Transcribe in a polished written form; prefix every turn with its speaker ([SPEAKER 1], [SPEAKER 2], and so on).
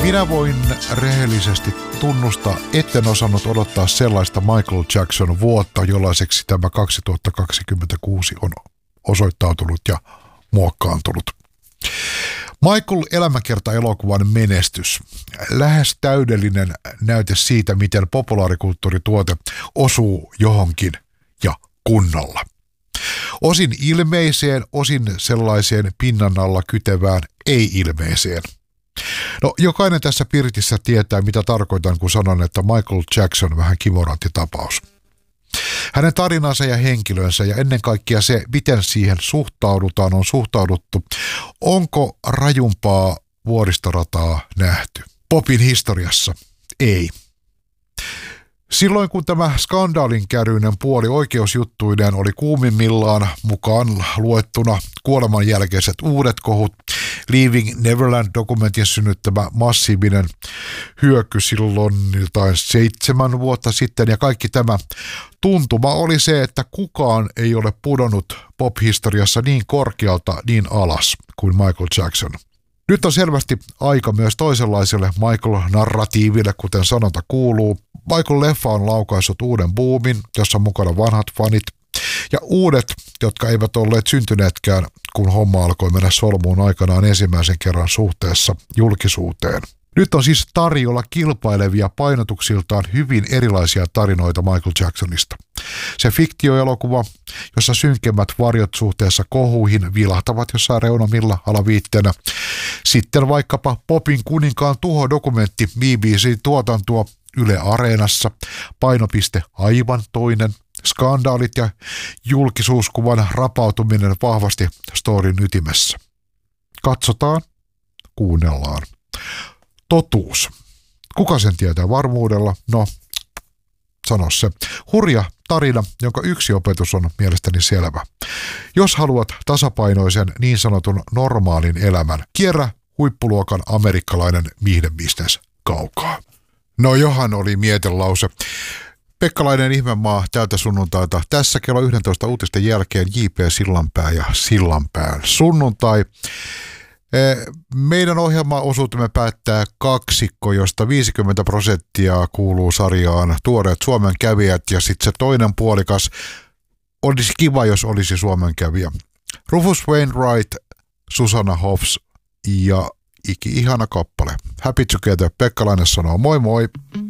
[SPEAKER 1] Minä voin rehellisesti tunnustaa, etten osannut odottaa sellaista Michael Jackson vuotta, jollaiseksi tämä 2026 on osoittautunut ja muokkaantunut. Michael elämänkerta-elokuvan menestys. Lähes täydellinen näyte siitä, miten populaarikulttuurituote osuu johonkin ja kunnolla. Osin ilmeiseen, osin sellaiseen pinnan alla kytevään ei-ilmeiseen. No, jokainen tässä pirtissä tietää, mitä tarkoitan, kun sanon, että Michael Jackson vähän kimorantti tapaus. Hänen tarinansa ja henkilönsä ja ennen kaikkea se, miten siihen suhtaudutaan, on suhtauduttu. Onko rajumpaa vuoristorataa nähty? Popin historiassa? Ei. Silloin kun tämä skandaalinkäryinen puoli oikeusjuttuineen oli kuumimmillaan, mukaan luettuna kuoleman jälkeiset uudet kohut, Leaving Neverland-dokumentin synnyttämä massiivinen hyöky silloin jotain 7 vuotta sitten, ja kaikki tämä tuntuma oli se, että kukaan ei ole pudonnut pop-historiassa niin korkealta niin alas kuin Michael Jackson. Nyt on selvästi aika myös toisenlaiselle Michael-narratiiville, kuten sanonta kuuluu. Michael-leffa on laukaissut uuden boomin, jossa on mukana vanhat fanit ja uudet, jotka eivät olleet syntyneetkään, kun homma alkoi mennä solmuun aikanaan ensimmäisen kerran suhteessa julkisuuteen. Nyt on siis tarjolla kilpailevia painotuksiltaan hyvin erilaisia tarinoita Michael Jacksonista. Se fiktioelokuva, jossa synkemmät varjot suhteessa kohuihin vilahtavat jossain reunamilla alaviitteenä. Sitten vaikkapa Popin kuninkaan tuho-dokumentti BBC-tuotantoa Yle Areenassa, painopiste aivan toinen, skandaalit ja julkisuuskuvan rapautuminen vahvasti storin ytimessä. Katsotaan, kuunnellaan. Totuus. Kuka sen tietää varmuudella? No, sano se. Hurja tarina, jonka yksi opetus on mielestäni selvä. Jos haluat tasapainoisen niin sanotun normaalin elämän, kierrä huippuluokan amerikkalainen viihdebisnes kaukaa. No johan oli mietelause. Pekkalainen ihmemaa tältä sunnuntaita. Tässä kello 11 uutisten jälkeen J.P. Sillanpää ja Sillanpään sunnuntai. Meidän ohjelmaosuutemme päättää kaksikko, josta 50% kuuluu sarjaan tuoreet Suomen kävijät ja sitten se toinen puolikas olisi kiva, jos olisi Suomen kävijä. Rufus Wainwright, Susanna Hoffs ja ihana kappale. Happy Together. Pekkalainen sanoo moi moi.